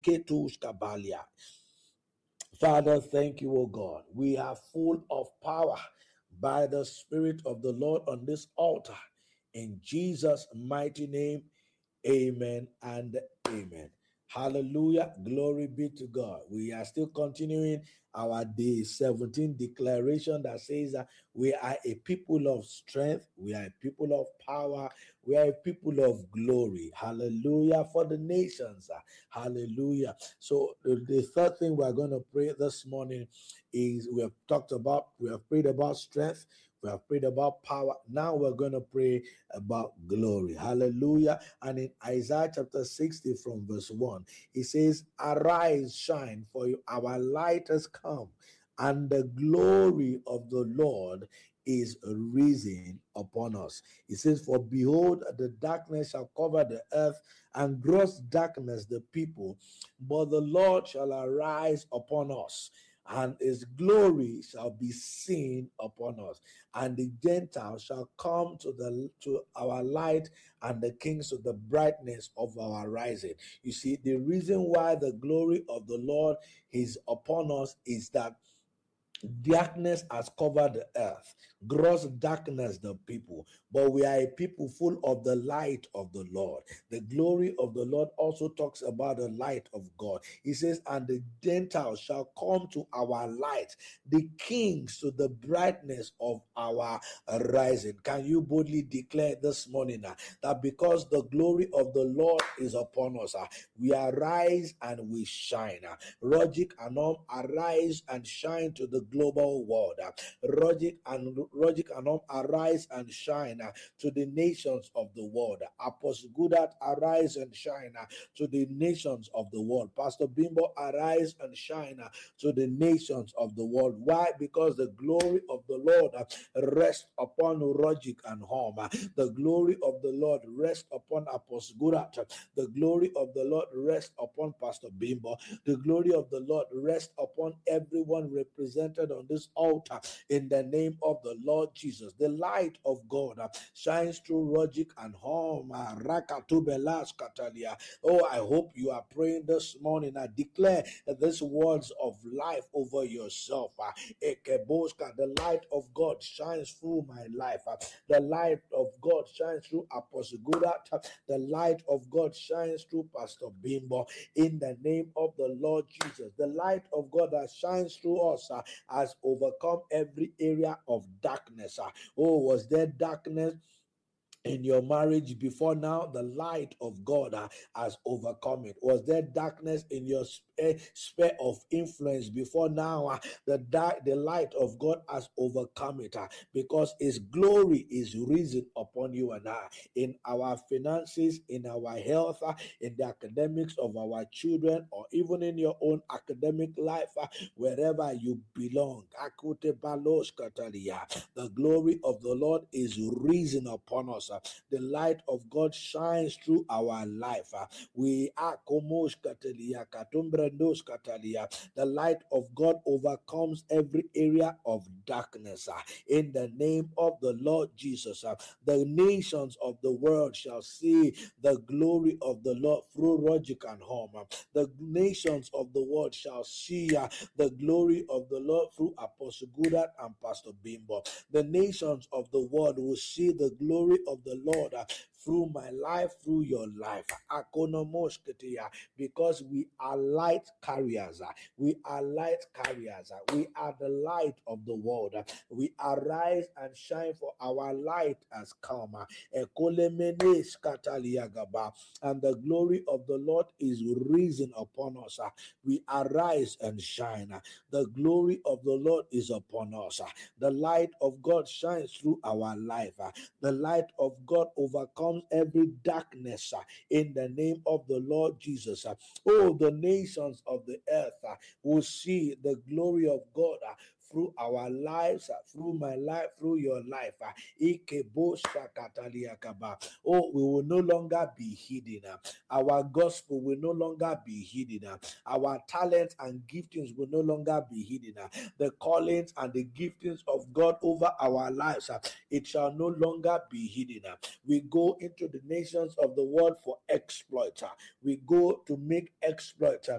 Ketush Kabalia. Father, thank you, O God. We are full of power by the Spirit of the Lord on this altar. In Jesus' mighty name, amen and amen. Hallelujah. Glory be to God. We are still continuing our day 17 declaration that says that we are a people of strength. We are a people of power. We are a people of glory. Hallelujah for the nations. Hallelujah. So the third thing we're going to pray this morning is we have prayed about strength. We have prayed about power. Now we're going to pray about glory. Hallelujah. And in Isaiah chapter 60 from verse 1, it says, "Arise, shine, for our light has come, and the glory of the Lord is risen upon us." It says, "For behold, the darkness shall cover the earth, and gross darkness the people, but the Lord shall arise upon us, and his glory shall be seen upon us. And the Gentiles shall come to our light, and the kings to the brightness of our rising." You see, the reason why the glory of the Lord is upon us is that darkness has covered the earth, gross darkness the people, but we are a people full of the light of the Lord. The glory of the Lord also talks about the light of God. He says, "And the Gentiles shall come to our light, the kings to the brightness of our rising." Can you boldly declare this morning that because the glory of the Lord is upon us, we arise and we shine. Rogic Anom, arise and shine to the global world. Rogic Anom, arise and shine to the nations of the world. Apostle Gudat, arise and shine to the nations of the world. Pastor Bimbo, arise and shine to the nations of the world. Why? Because the glory of the Lord rests upon Rogic and Hom. The glory of the Lord rests upon Apostle Gudat. The glory of the Lord rests upon Pastor Bimbo. The glory of the Lord rests upon everyone represented on this altar in the name of the Lord Jesus. The light of God shines through Rogic and Hom. Oh, I hope you are praying this morning. I declare these words of life over yourself. The light of God shines through my life. The light of God shines through Apostle Gudat. The light of God shines through Pastor Bimbo. In the name of the Lord Jesus, the light of God that shines through us has overcome every area of darkness. Oh, was there darkness in your marriage before now? The light of God has overcome it. Was there darkness in your sphere of influence before now? The light of God has overcome it because his glory is risen upon you and I. In our finances, in our health, in the academics of our children, or even in your own academic life, wherever you belong. The glory of the Lord is risen upon us. The light of God shines through our life. We are the light of God overcomes every area of darkness. In the name of the Lord Jesus, the nations of the world shall see the glory of the Lord through Rogic and Hom. The nations of the world shall see the glory of the Lord through Apostle Gudat and Pastor Bimbo. The nations of the world will see the glory of the Lord through my life, through your life. Because we are light carriers. We are light carriers. We are the light of the world. We arise and shine, for our light has come. And the glory of the Lord is risen upon us. We arise and shine. The glory of the Lord is upon us. The light of God shines through our life. The light of God overcomes every darkness in the name of the Lord Jesus. Oh, the nations of the earth will see the glory of God through our lives, through my life, through your life. Oh, we will no longer be hidden. Our gospel will no longer be hidden. Our talents and giftings will no longer be hidden. The callings and the giftings of God over our lives, it shall no longer be hidden. We go into the nations of the world for exploit. We go to make exploit